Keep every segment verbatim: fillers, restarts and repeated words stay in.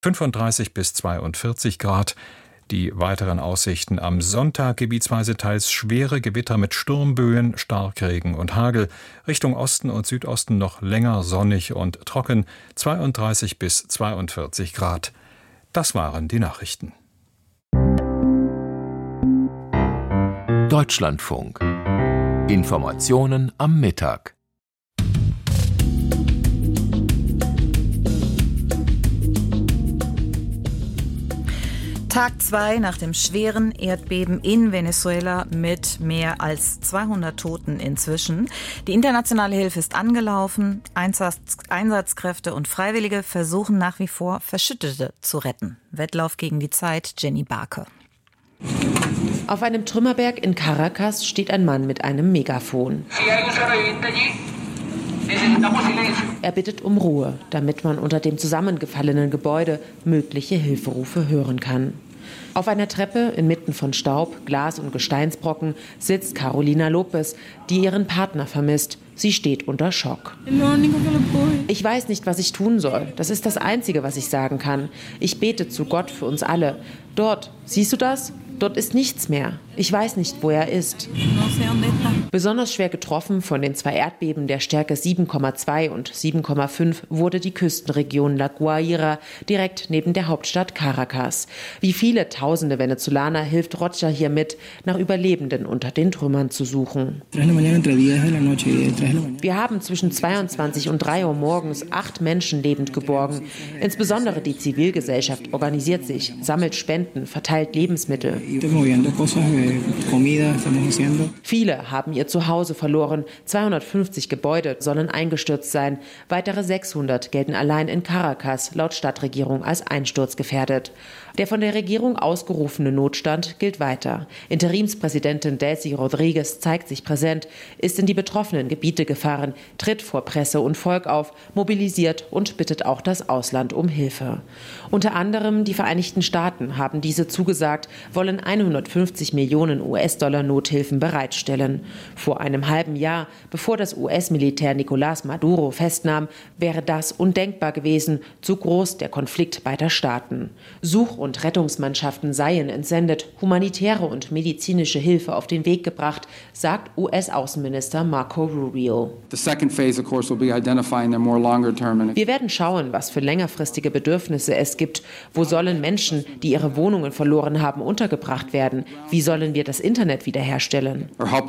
fünfunddreißig bis zweiundvierzig Grad. Die weiteren Aussichten: am Sonntag gebietsweise teils schwere Gewitter mit Sturmböen, Starkregen und Hagel. Richtung Osten und Südosten noch länger sonnig und trocken, zweiunddreißig bis zweiundvierzig Grad. Das waren die Nachrichten. Deutschlandfunk. Informationen am Mittag. Tag zwei nach dem schweren Erdbeben in Venezuela mit mehr als zweihundert Toten inzwischen. Die internationale Hilfe ist angelaufen. Einsatz, Einsatzkräfte und Freiwillige versuchen nach wie vor, Verschüttete zu retten. Wettlauf gegen die Zeit, Jenny Barke. Auf einem Trümmerberg in Caracas steht ein Mann mit einem Megafon. Er bittet um Ruhe, damit man unter dem zusammengefallenen Gebäude mögliche Hilferufe hören kann. Auf einer Treppe inmitten von Staub, Glas und Gesteinsbrocken sitzt Carolina Lopez, die ihren Partner vermisst. Sie steht unter Schock. Ich weiß nicht, was ich tun soll. Das ist das Einzige, was ich sagen kann. Ich bete zu Gott für uns alle. Dort, siehst du das? Dort ist nichts mehr. Ich weiß nicht, wo er ist. Besonders schwer getroffen von den zwei Erdbeben der Stärke sieben Komma zwei und sieben Komma fünf wurde die Küstenregion La Guaira, direkt neben der Hauptstadt Caracas. Wie viele tausende Venezolaner hilft Rocha hier mit, nach Überlebenden unter den Trümmern zu suchen. Wir haben zwischen zweiundzwanzig und drei Uhr morgens acht Menschen lebend geborgen. Insbesondere die Zivilgesellschaft organisiert sich, sammelt Spenden, verteilt Lebensmittel. Viele haben ihr Zuhause verloren. zweihundertfünfzig Gebäude sollen eingestürzt sein. Weitere sechshundert gelten allein in Caracas laut Stadtregierung als einsturzgefährdet. Der von der Regierung ausgerufene Notstand gilt weiter. Interimspräsidentin Delcy Rodriguez zeigt sich präsent, ist in die betroffenen Gebiete gefahren, tritt vor Presse und Volk auf, mobilisiert und bittet auch das Ausland um Hilfe. Unter anderem die Vereinigten Staaten haben diese zugesagt, wollen hundertfünfzig Millionen U S-Dollar Nothilfen bereitstellen. Vor einem halben Jahr, bevor das U S-Militär Nicolás Maduro festnahm, wäre das undenkbar gewesen, zu groß der Konflikt beider Staaten. Such- und Rettungsmannschaften seien entsendet, humanitäre und medizinische Hilfe auf den Weg gebracht, sagt U S-Außenminister Marco Rubio. Wir werden schauen, was für längerfristige Bedürfnisse es gibt. Wo sollen Menschen, die ihre Wohnungen verloren haben, untergebracht werden? Wie sollen wir das Internet wiederherstellen?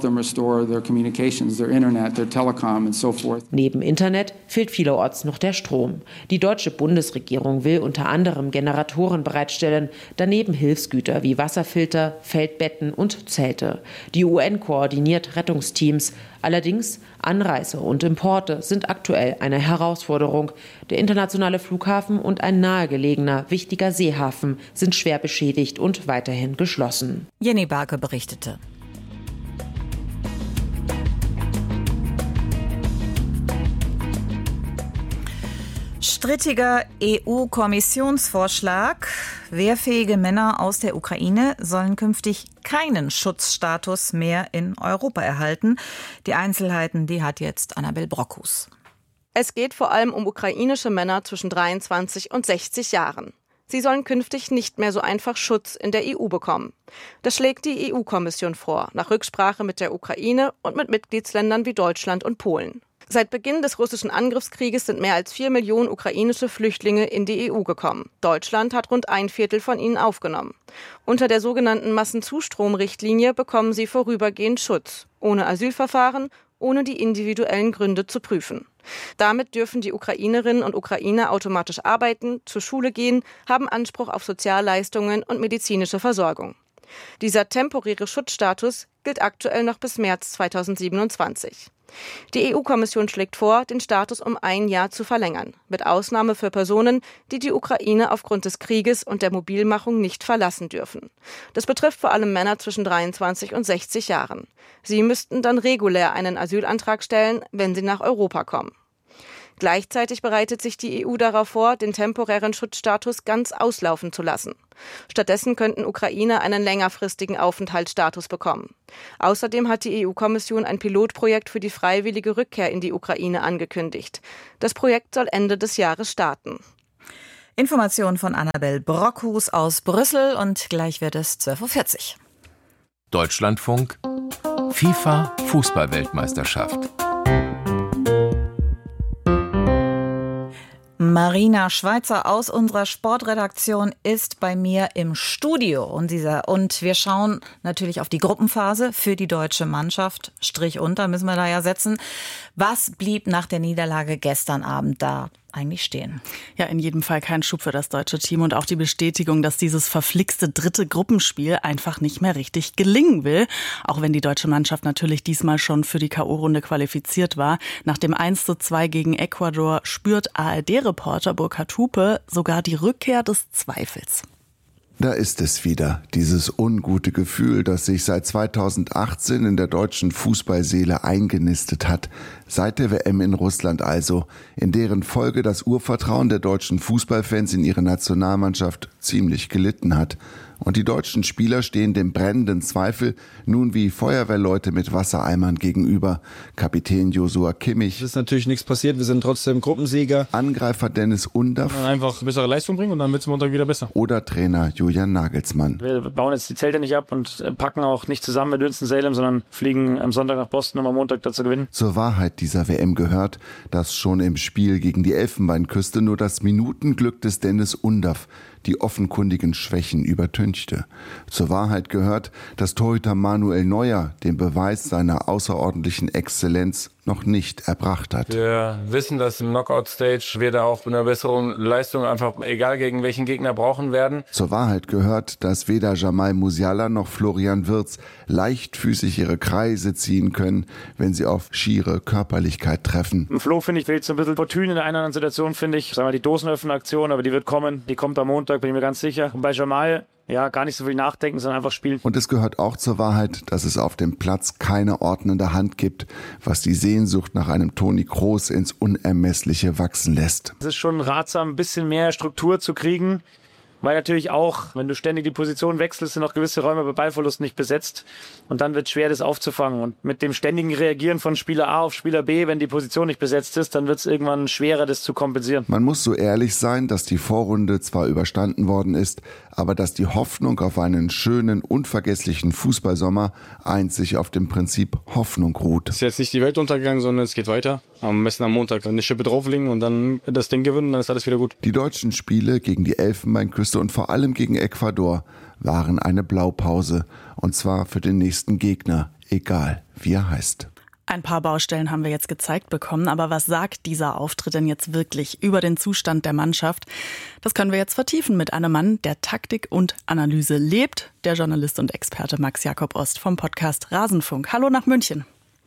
Neben Internet fehlt vielerorts noch der Strom. Die deutsche Bundesregierung will unter anderem Generatoren bereitstellen, daneben Hilfsgüter wie Wasserfilter, Feldbetten und Zelte. Die U N koordiniert Rettungsteams. Allerdings Anreise und Importe sind aktuell eine Herausforderung. Der internationale Flughafen und ein nahegelegener, wichtiger Seehafen sind schwer beschädigt und weiterhin geschlossen. Jenny Barke berichtete. Strittiger E U-Kommissionsvorschlag. Wehrfähige Männer aus der Ukraine sollen künftig keinen Schutzstatus mehr in Europa erhalten. Die Einzelheiten, die hat jetzt Annabel Brockhus. Es geht vor allem um ukrainische Männer zwischen dreiundzwanzig und sechzig Jahren. Sie sollen künftig nicht mehr so einfach Schutz in der E U bekommen. Das schlägt die E U-Kommission vor, nach Rücksprache mit der Ukraine und mit Mitgliedsländern wie Deutschland und Polen. Seit Beginn des russischen Angriffskrieges sind mehr als vier Millionen ukrainische Flüchtlinge in die E U gekommen. Deutschland hat rund ein Viertel von ihnen aufgenommen. Unter der sogenannten Massenzustromrichtlinie bekommen sie vorübergehend Schutz, ohne Asylverfahren, ohne die individuellen Gründe zu prüfen. Damit dürfen die Ukrainerinnen und Ukrainer automatisch arbeiten, zur Schule gehen, haben Anspruch auf Sozialleistungen und medizinische Versorgung. Dieser temporäre Schutzstatus gilt aktuell noch bis März zweitausendsiebenundzwanzig. Die E U-Kommission schlägt vor, den Status um ein Jahr zu verlängern, mit Ausnahme für Personen, die die Ukraine aufgrund des Krieges und der Mobilmachung nicht verlassen dürfen. Das betrifft vor allem Männer zwischen dreiundzwanzig und sechzig Jahren. Sie müssten dann regulär einen Asylantrag stellen, wenn sie nach Europa kommen. Gleichzeitig bereitet sich die E U darauf vor, den temporären Schutzstatus ganz auslaufen zu lassen. Stattdessen könnten Ukrainer einen längerfristigen Aufenthaltsstatus bekommen. Außerdem hat die E U-Kommission ein Pilotprojekt für die freiwillige Rückkehr in die Ukraine angekündigt. Das Projekt soll Ende des Jahres starten. Informationen von Annabel Brockhus aus Brüssel und gleich wird es zwölf Uhr vierzig. Deutschlandfunk FIFA Fußball-Weltmeisterschaft. Marina Schweizer aus unserer Sportredaktion ist bei mir im Studio und, dieser, und wir schauen natürlich auf die Gruppenphase für die deutsche Mannschaft. Strich unter müssen wir da ja setzen. Was blieb nach der Niederlage gestern Abend da eigentlich stehen? Ja, in jedem Fall kein Schub für das deutsche Team und auch die Bestätigung, dass dieses verflixte dritte Gruppenspiel einfach nicht mehr richtig gelingen will. Auch wenn die deutsche Mannschaft natürlich diesmal schon für die K O-Runde qualifiziert war. Nach dem eins zu zwei gegen Ecuador spürt A R D-Reporter Burkhard Hupe sogar die Rückkehr des Zweifels. Da ist es wieder, dieses ungute Gefühl, das sich seit zweitausendachtzehn in der deutschen Fußballseele eingenistet hat. Seit der W M in Russland also, in deren Folge das Urvertrauen der deutschen Fußballfans in ihre Nationalmannschaft ziemlich gelitten hat. Und die deutschen Spieler stehen dem brennenden Zweifel nun wie Feuerwehrleute mit Wassereimern gegenüber. Kapitän Joshua Kimmich. Es ist natürlich nichts passiert, wir sind trotzdem Gruppensieger. Angreifer Dennis Undaff. Einfach bessere Leistung bringen und dann wird es Montag wieder besser. Oder Trainer Julian Nagelsmann. Wir bauen jetzt die Zelte nicht ab und packen auch nicht zusammen mit Winston-Salem, sondern fliegen am Sonntag nach Boston, um am Montag da zu gewinnen. Zur Wahrheit dieser W M gehört, dass schon im Spiel gegen die Elfenbeinküste nur das Minutenglück des Dennis Undaff die offenkundigen Schwächen übertünchte. Zur Wahrheit gehört, dass Torhüter Manuel Neuer den Beweis seiner außerordentlichen Exzellenz noch nicht erbracht hat. Wir wissen, dass im Knockout-Stage wir da auch mit einer besseren Leistung einfach, egal gegen welchen Gegner, brauchen werden. Zur Wahrheit gehört, dass weder Jamal Musiala noch Florian Wirtz leichtfüßig ihre Kreise ziehen können, wenn sie auf schiere Körperlichkeit treffen. Im Flo, finde ich, fehlt so ein bisschen Fortune in der einen oder anderen Situation, finde ich. Sagen wir die Dosenöffner-Aktion, aber die wird kommen. Die kommt am Montag, bin ich mir ganz sicher. Und bei Jamal, ja, gar nicht so viel nachdenken, sondern einfach spielen. Und es gehört auch zur Wahrheit, dass es auf dem Platz keine ordnende Hand gibt, was die Sehnsucht nach einem Toni Kroos ins Unermessliche wachsen lässt. Es ist schon ratsam, ein bisschen mehr Struktur zu kriegen, weil natürlich auch, wenn du ständig die Position wechselst, sind auch gewisse Räume bei Ballverlust nicht besetzt und dann wird es schwer, das aufzufangen. Und mit dem ständigen Reagieren von Spieler A auf Spieler B, wenn die Position nicht besetzt ist, dann wird es irgendwann schwerer, das zu kompensieren. Man muss so ehrlich sein, dass die Vorrunde zwar überstanden worden ist, aber dass die Hoffnung auf einen schönen, unvergesslichen Fußballsommer einzig auf dem Prinzip Hoffnung ruht. Es ist jetzt nicht die Welt untergegangen, sondern es geht weiter. Am besten am Montag eine Schippe drauflegen und dann das Ding gewinnen, dann ist alles wieder gut. Die deutschen Spiele gegen die Elfenbeinküste und vor allem gegen Ecuador waren eine Blaupause. Und zwar für den nächsten Gegner, egal wie er heißt. Ein paar Baustellen haben wir jetzt gezeigt bekommen, aber was sagt dieser Auftritt denn jetzt wirklich über den Zustand der Mannschaft? Das können wir jetzt vertiefen mit einem Mann, der Taktik und Analyse lebt, der Journalist und Experte Max Jakob Ost vom Podcast Rasenfunk. Hallo nach München.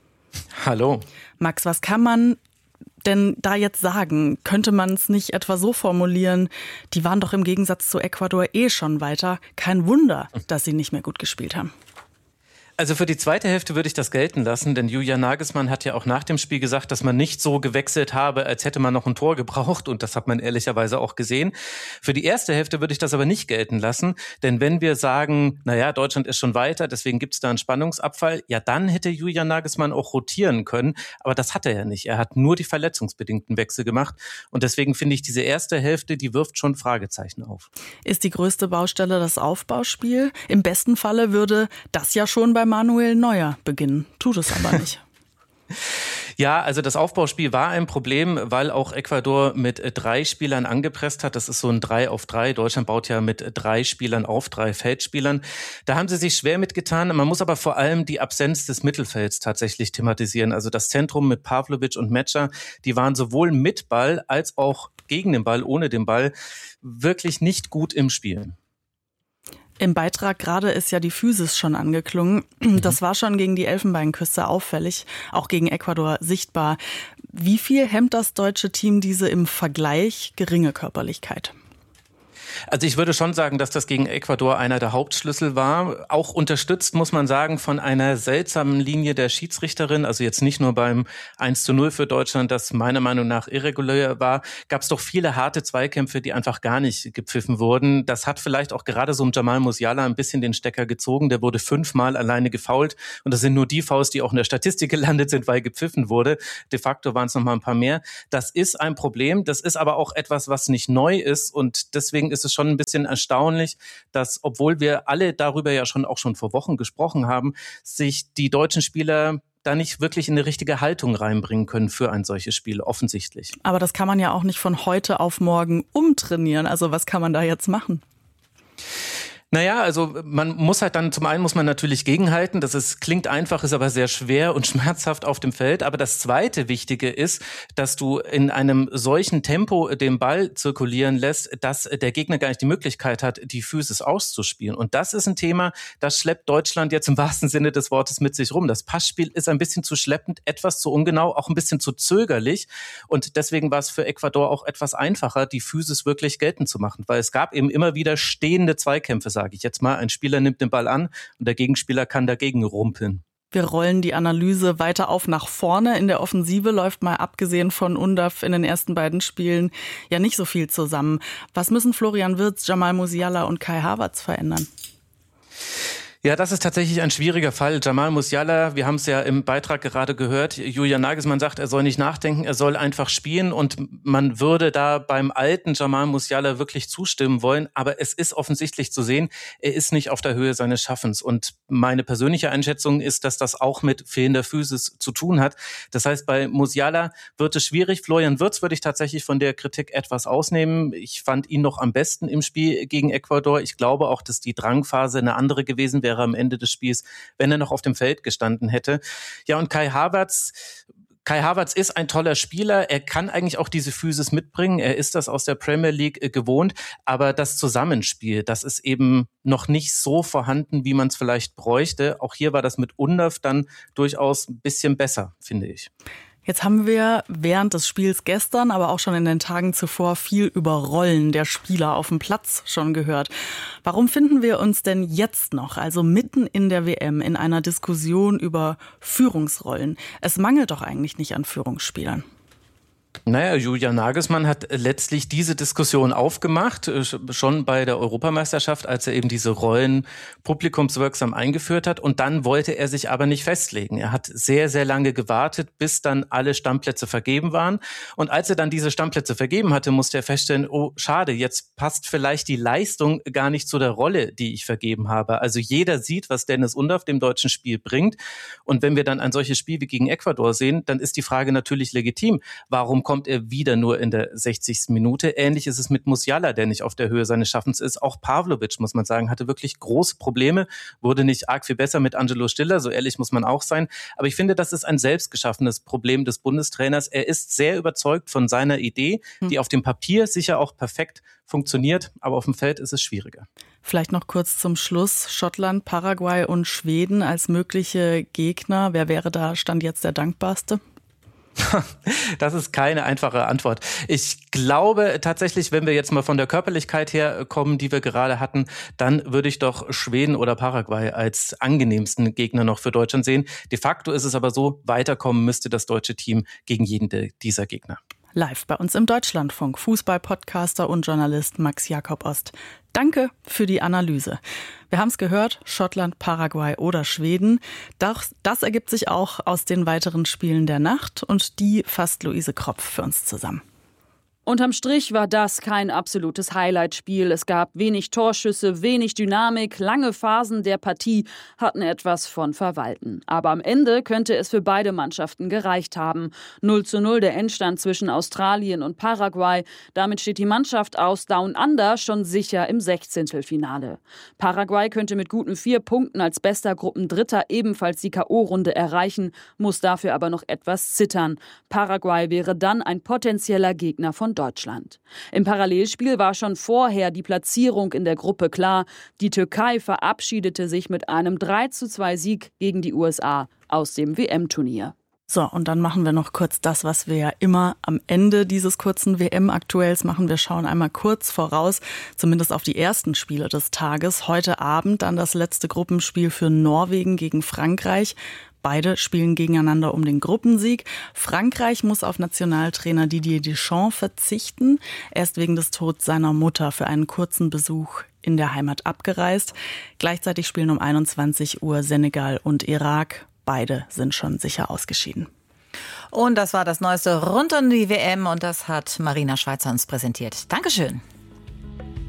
Hallo. Max, was kann man denn da jetzt sagen? Könnte man es nicht etwa so formulieren, die waren doch im Gegensatz zu Ecuador eh schon weiter. Kein Wunder, dass sie nicht mehr gut gespielt haben. Also für die zweite Hälfte würde ich das gelten lassen, denn Julian Nagelsmann hat ja auch nach dem Spiel gesagt, dass man nicht so gewechselt habe, als hätte man noch ein Tor gebraucht, und das hat man ehrlicherweise auch gesehen. Für die erste Hälfte würde ich das aber nicht gelten lassen, denn wenn wir sagen, naja, Deutschland ist schon weiter, deswegen gibt es da einen Spannungsabfall, ja, dann hätte Julian Nagelsmann auch rotieren können, aber das hat er ja nicht. Er hat nur die verletzungsbedingten Wechsel gemacht und deswegen finde ich, diese erste Hälfte, die wirft schon Fragezeichen auf. Ist die größte Baustelle das Aufbauspiel? Im besten Falle würde das ja schon bei Manuel Neuer beginnen. Tut es aber nicht. Ja, also das Aufbauspiel war ein Problem, weil auch Ecuador mit drei Spielern angepresst hat. Das ist so ein drei auf drei. Deutschland baut ja mit drei Spielern auf, drei Feldspielern. Da haben sie sich schwer mitgetan. Man muss aber vor allem die Absenz des Mittelfelds tatsächlich thematisieren. Also das Zentrum mit Pavlovic und Metscher, die waren sowohl mit Ball als auch gegen den Ball, ohne den Ball, wirklich nicht gut im Spiel. Im Beitrag gerade ist ja die Physis schon angeklungen. Das war schon gegen die Elfenbeinküste auffällig, auch gegen Ecuador sichtbar. Wie viel hemmt das deutsche Team diese im Vergleich geringe Körperlichkeit? Also ich würde schon sagen, dass das gegen Ecuador einer der Hauptschlüssel war. Auch unterstützt, muss man sagen, von einer seltsamen Linie der Schiedsrichterin. Also jetzt nicht nur beim eins zu null für Deutschland, das meiner Meinung nach irregulär war, gab es doch viele harte Zweikämpfe, die einfach gar nicht gepfiffen wurden. Das hat vielleicht auch gerade so um Jamal Musiala ein bisschen den Stecker gezogen. Der wurde fünfmal alleine gefoult. Und das sind nur die Fouls, die auch in der Statistik gelandet sind, weil gepfiffen wurde. De facto waren es noch mal ein paar mehr. Das ist ein Problem. Das ist aber auch etwas, was nicht neu ist. Und deswegen ist es schon ein bisschen erstaunlich, dass, obwohl wir alle darüber ja schon auch schon vor Wochen gesprochen haben, sich die deutschen Spieler da nicht wirklich in eine richtige Haltung reinbringen können für ein solches Spiel, offensichtlich. Aber das kann man ja auch nicht von heute auf morgen umtrainieren. Also was kann man da jetzt machen? Naja, also man muss halt dann, zum einen muss man natürlich gegenhalten, das ist, klingt einfach, ist aber sehr schwer und schmerzhaft auf dem Feld. Aber das zweite Wichtige ist, dass du in einem solchen Tempo den Ball zirkulieren lässt, dass der Gegner gar nicht die Möglichkeit hat, die Physis auszuspielen. Und das ist ein Thema, das schleppt Deutschland jetzt im wahrsten Sinne des Wortes mit sich rum. Das Passspiel ist ein bisschen zu schleppend, etwas zu ungenau, auch ein bisschen zu zögerlich. Und deswegen war es für Ecuador auch etwas einfacher, die Physis wirklich geltend zu machen. Weil es gab eben immer wieder stehende Zweikämpfe, sage ich jetzt mal. Ein Spieler nimmt den Ball an und der Gegenspieler kann dagegen rumpeln. Wir rollen die Analyse weiter auf nach vorne. In der Offensive läuft mal abgesehen von Undav in den ersten beiden Spielen ja nicht so viel zusammen. Was müssen Florian Wirtz, Jamal Musiala und Kai Havertz verändern? Ja, das ist tatsächlich ein schwieriger Fall. Jamal Musiala, wir haben es ja im Beitrag gerade gehört, Julian Nagelsmann sagt, er soll nicht nachdenken, er soll einfach spielen und man würde da beim alten Jamal Musiala wirklich zustimmen wollen, aber es ist offensichtlich zu sehen, er ist nicht auf der Höhe seines Schaffens und meine persönliche Einschätzung ist, dass das auch mit fehlender Physis zu tun hat. Das heißt, bei Musiala wird es schwierig. Florian Wirtz würde ich tatsächlich von der Kritik etwas ausnehmen. Ich fand ihn noch am besten im Spiel gegen Ecuador. Ich glaube auch, dass die Drangphase eine andere gewesen wäre am Ende des Spiels, wenn er noch auf dem Feld gestanden hätte. Ja, und Kai Havertz, Kai Havertz ist ein toller Spieler. Er kann eigentlich auch diese Physis mitbringen. Er ist das aus der Premier League gewohnt. Aber das Zusammenspiel, das ist eben noch nicht so vorhanden, wie man es vielleicht bräuchte. Auch hier war das mit Undav dann durchaus ein bisschen besser, finde ich. Jetzt haben wir während des Spiels gestern, aber auch schon in den Tagen zuvor viel über Rollen der Spieler auf dem Platz schon gehört. Warum finden wir uns denn jetzt noch, also mitten in der W M, in einer Diskussion über Führungsrollen? Es mangelt doch eigentlich nicht an Führungsspielern. Naja, Julian Nagelsmann hat letztlich diese Diskussion aufgemacht, schon bei der Europameisterschaft, als er eben diese Rollen publikumswirksam eingeführt hat. Und dann wollte er sich aber nicht festlegen. Er hat sehr, sehr lange gewartet, bis dann alle Stammplätze vergeben waren. Und als er dann diese Stammplätze vergeben hatte, musste er feststellen, oh, schade, jetzt passt vielleicht die Leistung gar nicht zu der Rolle, die ich vergeben habe. Also jeder sieht, was Dennis Undav dem deutschen Spiel bringt. Und wenn wir dann ein solches Spiel wie gegen Ecuador sehen, dann ist die Frage natürlich legitim. Warum kommt er wieder nur in der sechzigsten Minute? Ähnlich ist es mit Musiala, der nicht auf der Höhe seines Schaffens ist. Auch Pavlovic, muss man sagen, hatte wirklich große Probleme, wurde nicht arg viel besser mit Angelo Stiller, so ehrlich muss man auch sein. Aber ich finde, das ist ein selbstgeschaffenes Problem des Bundestrainers. Er ist sehr überzeugt von seiner Idee, die auf dem Papier sicher auch perfekt funktioniert, aber auf dem Feld ist es schwieriger. Vielleicht noch kurz zum Schluss. Schottland, Paraguay und Schweden als mögliche Gegner. Wer wäre da Stand jetzt der dankbarste? Das ist keine einfache Antwort. Ich glaube tatsächlich, wenn wir jetzt mal von der Körperlichkeit her kommen, die wir gerade hatten, dann würde ich doch Schweden oder Paraguay als angenehmsten Gegner noch für Deutschland sehen. De facto ist es aber so, weiterkommen müsste das deutsche Team gegen jeden dieser Gegner. Live bei uns im Deutschlandfunk, Fußball-Podcaster und Journalist Max Jakob Ost. Danke für die Analyse. Wir haben es gehört, Schottland, Paraguay oder Schweden. Doch das ergibt sich auch aus den weiteren Spielen der Nacht und die fasst Luise Kropf für uns zusammen. Unterm Strich war das kein absolutes Highlight-Spiel. Es gab wenig Torschüsse, wenig Dynamik, lange Phasen der Partie hatten etwas von Verwalten. Aber am Ende könnte es für beide Mannschaften gereicht haben. null zu null der Endstand zwischen Australien und Paraguay. Damit steht die Mannschaft aus Down Under schon sicher im Sechzehntelfinale. Paraguay könnte mit guten vier Punkten als bester Gruppendritter ebenfalls die K O-Runde erreichen, muss dafür aber noch etwas zittern. Paraguay wäre dann ein potenzieller Gegner von Deutschland. Im Parallelspiel war schon vorher die Platzierung in der Gruppe klar. Die Türkei verabschiedete sich mit einem drei zu zwei Sieg gegen die U S A aus dem W M-Turnier. So, und dann machen wir noch kurz das, was wir ja immer am Ende dieses kurzen W M-Aktuells machen. Wir schauen einmal kurz voraus, zumindest auf die ersten Spiele des Tages. Heute Abend dann das letzte Gruppenspiel für Norwegen gegen Frankreich. Beide spielen gegeneinander um den Gruppensieg. Frankreich muss auf Nationaltrainer Didier Deschamps verzichten. Er ist wegen des Todes seiner Mutter für einen kurzen Besuch in der Heimat abgereist. Gleichzeitig spielen um einundzwanzig Uhr Senegal und Irak. Beide sind schon sicher ausgeschieden. Und das war das Neueste rund um die W M und das hat Marina Schweizer uns präsentiert. Dankeschön.